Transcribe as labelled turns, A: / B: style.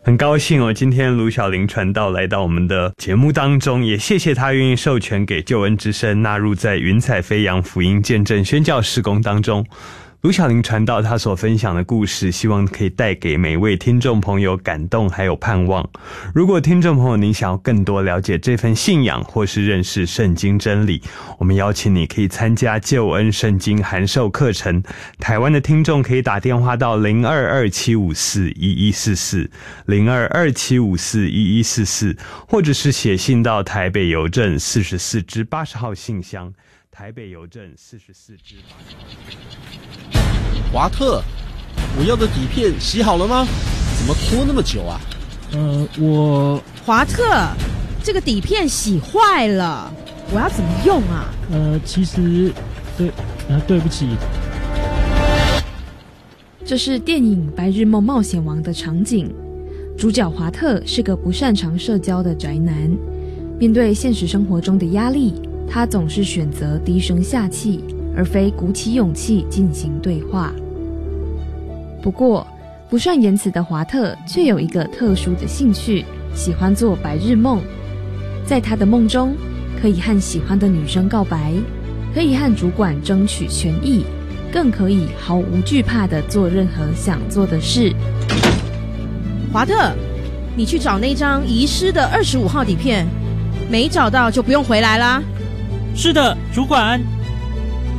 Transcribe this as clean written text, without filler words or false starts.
A: 很高兴哦，今天卢小玲传道来到我们的节目当中，也谢谢他愿意授权给救恩之声纳入在云彩飞扬福音见证宣教事工当中。卢小玲传道他所分享的故事，希望可以带给每位听众朋友感动还有盼望。如果听众朋友您想要更多了解这份信仰或是认识圣经真理，我们邀请你可以参加救恩圣经函授课程。台湾的听众可以打电话到0227541144 0227541144，或者是写信到台北邮政44支80号信箱，台北邮政44支80号。
B: 华特，我要的底片洗好了吗？怎么拖那么久啊？
C: 华特，这个底片洗坏了，我要怎么用啊？
D: 其实，对不起。
E: 这是电影《白日梦冒险王》的场景。主角华特是个不擅长社交的宅男，面对现实生活中的压力，他总是选择低声下气，而非鼓起勇气进行对话。不过，不善言辞的华特却有一个特殊的兴趣，喜欢做白日梦。在他的梦中，可以和喜欢的女生告白，可以和主管争取权益，更可以毫无惧怕地做任何想做的事。
C: 华特，你去找那张遗失的25号底片，没找到就不用回来啦。
D: 是的，主管。